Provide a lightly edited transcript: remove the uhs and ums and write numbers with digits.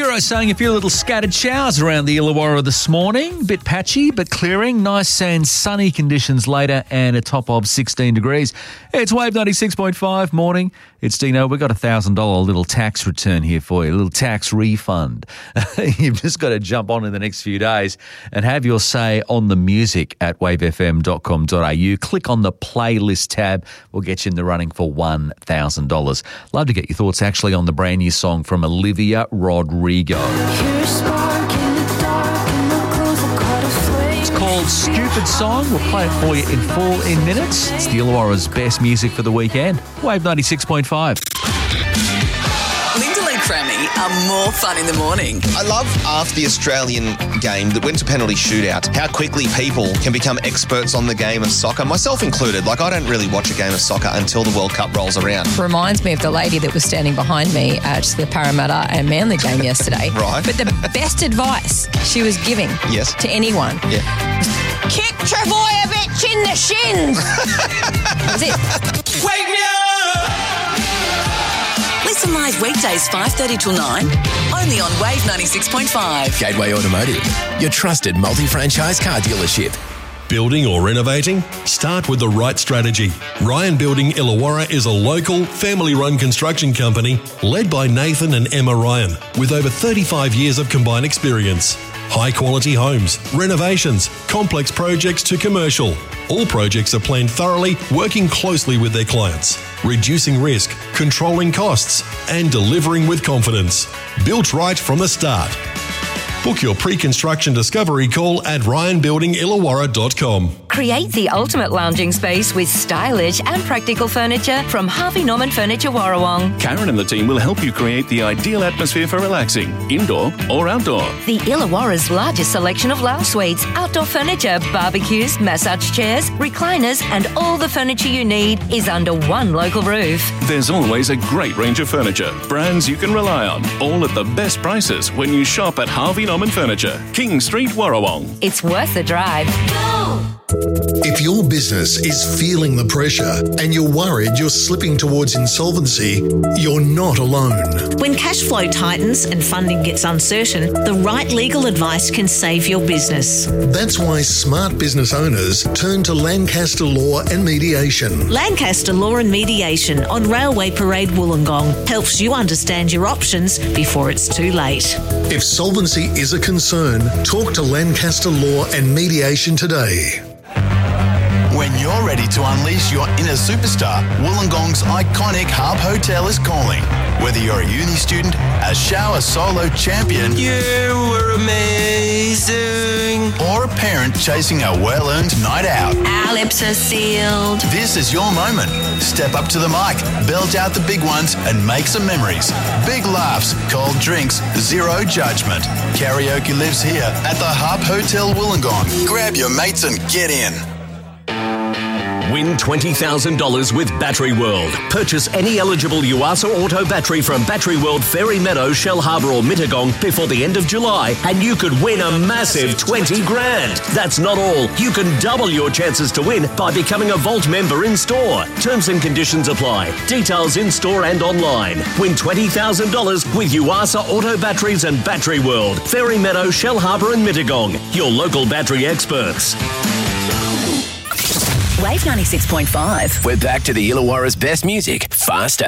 Bureau saying a few little scattered showers around the Illawarra this morning. Bit patchy, but clearing. Nice and sunny conditions later and a top of 16 degrees. It's Wave 96.5 morning. It's Dino. We've got a $1,000 little tax return here for you, a little tax refund. You've just got to jump on in the next few days and have your say on the music at wavefm.com.au. Click on the playlist tab. We'll get you in the running for $1,000. Love to get your thoughts actually on the brand new song from Olivia Rodrigo. It's called Stupid Song. We'll play it for you in full in minutes. It's the Illawarra's best music for the weekend. Wave 96.5. Linda and Crammy are more fun in the morning. I love after the Australian game that went to penalty shootout, how quickly people can become experts on the game of soccer, myself included. Like, I don't really watch a game of soccer until the World Cup rolls around. Reminds me of the lady that was standing behind me at the Parramatta and Manly game yesterday. Right. But the best advice she was giving to anyone. Yeah. Kick Travojevic in the shins. That was it. Wake me up! Listen live weekdays 5:30 till 9, only on Wave 96.5. Gateway Automotive, your trusted multi-franchise car dealership. Building or renovating? Start with the right strategy. Ryan Building Illawarra is a local, family-run construction company led by Nathan and Emma Ryan with over 35 years of combined experience. High-quality homes, renovations, complex projects to commercial. All projects are planned thoroughly, working closely with their clients, reducing risk, controlling costs, and delivering with confidence. Built right from the start. Book your pre-construction discovery call at ryanbuildingillawarra.com. Create the ultimate lounging space with stylish and practical furniture from Harvey Norman Furniture Warrawong. Karen and the team will help you create the ideal atmosphere for relaxing, indoor or outdoor. The Illawarra's largest selection of lounge suites, outdoor furniture, barbecues, massage chairs, recliners, and all the furniture you need is under one local roof. There's always a great range of furniture, brands you can rely on, all at the best prices when you shop at Harvey Norman Furniture, King Street, Warrawong. It's worth the drive. Go! If your business is feeling the pressure and you're worried you're slipping towards insolvency, you're not alone. When cash flow tightens and funding gets uncertain, the right legal advice can save your business. That's why smart business owners turn to Lancaster Law and Mediation. Lancaster Law and Mediation on Railway Parade Wollongong helps you understand your options before it's too late. If solvency is a concern, talk to Lancaster Law and Mediation today. When you're ready to unleash your inner superstar, Wollongong's iconic Harp Hotel is calling. Whether you're a uni student, a shower solo champion, you were amazing, or a parent chasing a well-earned night out, our lips are sealed. This is your moment. Step up to the mic, belt out the big ones, and make some memories. Big laughs, cold drinks, zero judgment. Karaoke lives here at the Harp Hotel Wollongong. Grab your mates and get in. Win $20,000 with Battery World. Purchase any eligible Yuasa Auto battery from Battery World, Fairy Meadow, Shell Harbour or Mittagong before the end of July and you could win a massive 20 grand. That's not all. You can double your chances to win by becoming a Vault member in store. Terms and conditions apply. Details in store and online. Win $20,000 with Yuasa Auto batteries and Battery World, Fairy Meadow, Shell Harbour and Mittagong. Your local battery experts. Wave 96.5. We're back to the Illawarra's best music, faster.